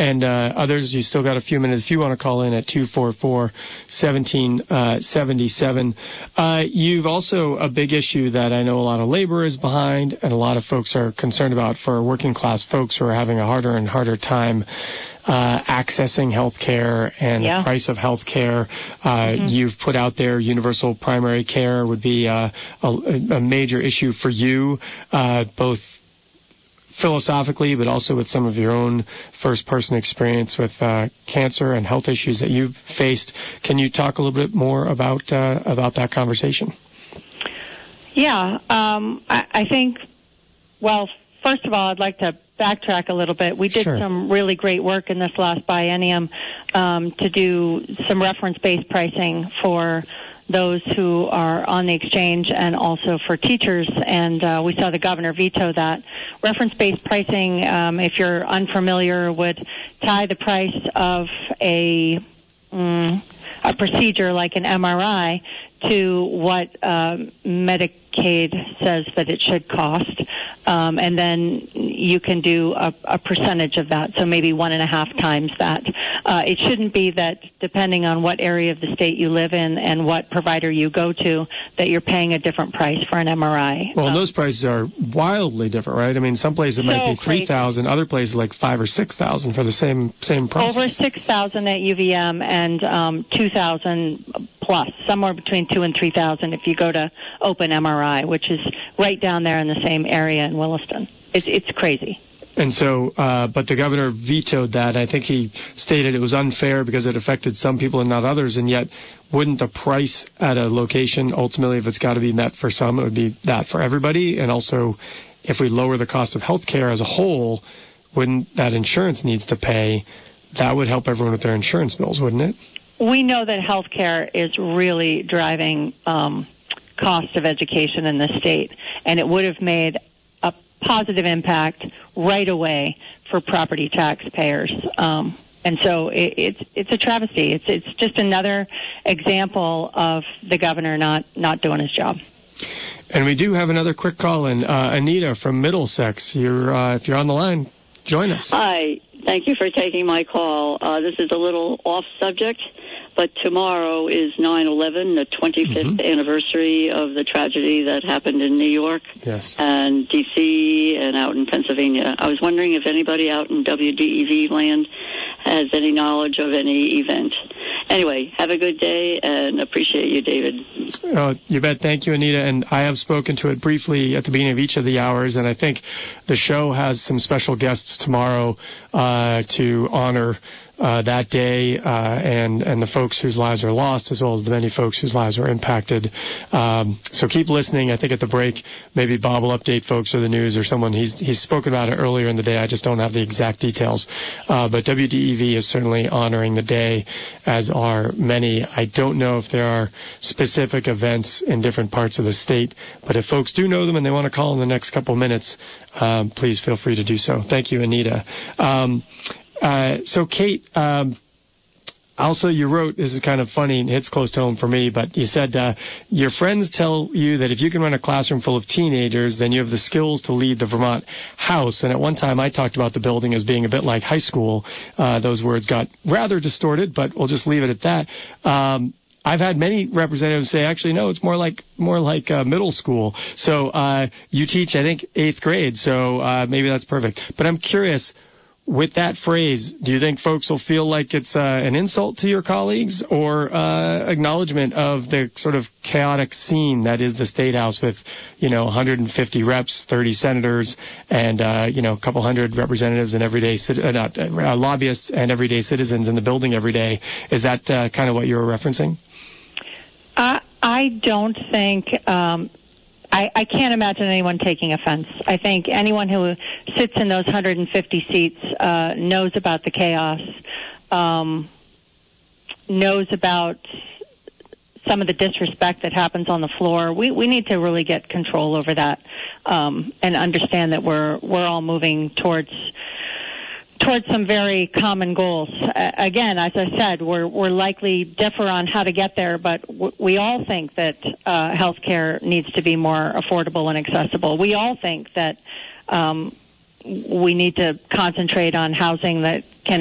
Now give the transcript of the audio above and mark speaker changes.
Speaker 1: and others, you still got a few minutes if you want to call in at 244-1777. You've also a big issue that I know a lot of labor is behind and a lot of folks are concerned about for working class folks who are having a harder and harder time accessing health care and the price of health care. You've put out there universal primary care would be a major issue for you, both philosophically, but also with some of your own first-person experience with cancer and health issues that you've faced. Can you talk a little bit more about that conversation?
Speaker 2: Yeah, I think, well, first of all, I'd like to backtrack a little bit. We did some really great work in this last biennium to do some reference-based pricing for those who are on the exchange and also for teachers, and we saw the governor veto that. Reference-based pricing, if you're unfamiliar, would tie the price of a procedure like an MRI to what Medicaid says that it should cost, and then you can do a percentage of that, so maybe 1.5 times that. It shouldn't be that depending on what area of the state you live in and what provider you go to, that you're paying a different price for an MRI.
Speaker 1: Well, those prices are wildly different, right? I mean, some places it might be $3,000, other places like $5,000 or $6,000 for the same process.
Speaker 2: Over $6,000 at UVM and $2,000 plus, somewhere between $2,000 and $3,000 if you go to Open MRI, which is right down there in the same area in Williston. It's crazy.
Speaker 1: And so, but the governor vetoed that. I think he stated it was unfair because it affected some people and not others, and yet wouldn't the price at a location, ultimately, if it's got to be met for some, it would be that for everybody? And also, if we lower the cost of health care as a whole, wouldn't that insurance needs to pay, that would help everyone with their insurance bills, wouldn't it?
Speaker 2: We know that health care is really driving cost of education in the state, and it would have made a positive impact right away for property taxpayers. And so it's a travesty. It's just another example of the governor not doing his job.
Speaker 1: And we do have another quick call in. Anita from Middlesex, if you're on the line, join us.
Speaker 3: Hi. Thank you for taking my call. This is a little off subject, but tomorrow is 9/11, the 25th anniversary of the tragedy that happened in New York and D.C. and out in Pennsylvania. I was wondering if anybody out in WDEV land has any knowledge of any event. Anyway, have a good day and appreciate you, David.
Speaker 1: Oh, you bet. Thank you, Anita. And I have spoken to it briefly at the beginning of each of the hours, and I think the show has some special guests tomorrow to honor that day and the folks whose lives are lost, as well as the many folks whose lives were impacted. So keep listening. I think at the break, maybe Bob will update folks or the news or someone. He's spoken about it earlier in the day. I just don't have the exact details. But WDEV is certainly honoring the day, as are many. I don't know if there are specific events in different parts of the state, but if folks do know them and they want to call in the next couple minutes, please feel free to do so. Thank you, Anita. So, Kate, also you wrote, this is kind of funny and hits close to home for me, but you said your friends tell you that if you can run a classroom full of teenagers, then you have the skills to lead the Vermont House. And at one time I talked about the building as being a bit like high school. Those words got rather distorted, but we'll just leave it at that. I've had many representatives say, actually, no, it's more like middle school. So you teach, I think, 8th grade, so maybe that's perfect. But I'm curious, with that phrase, do you think folks will feel like it's an insult to your colleagues or acknowledgement of the sort of chaotic scene that is the State House with, 150 reps, 30 senators, and, a couple hundred representatives and everyday lobbyists and everyday citizens in the building every day? Is that kind of what you were referencing?
Speaker 2: I don't think I can't imagine anyone taking offense. I think anyone who sits in those 150 seats knows about the chaos, knows about some of the disrespect that happens on the floor. We need to really get control over that and understand that we're all moving towards some very common goals. Again, as I said, we're likely differ on how to get there, but we all think that health care needs to be more affordable and accessible. We all think that we need to concentrate on housing that can